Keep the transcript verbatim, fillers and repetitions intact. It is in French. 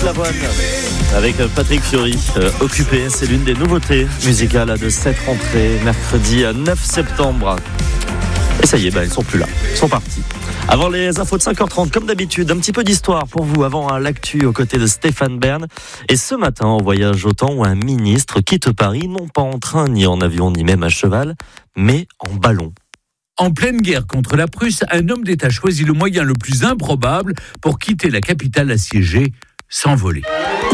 Lavoine avec Patrick Fiori. Euh, Occupé, c'est l'une des nouveautés musicales de cette rentrée, mercredi neuf septembre. Et ça y est, bah, ils sont plus là, ils sont partis. Avant les infos de cinq heures trente, comme d'habitude, un petit peu d'histoire pour vous avant hein, l'actu aux côtés de Stéphane Bern. Et ce matin, on voyage au temps où un ministre quitte Paris, non pas en train, ni en avion, ni même à cheval, mais en ballon. En pleine guerre contre la Prusse, un homme d'État choisit le moyen le plus improbable pour quitter la capitale assiégée, s'envoler.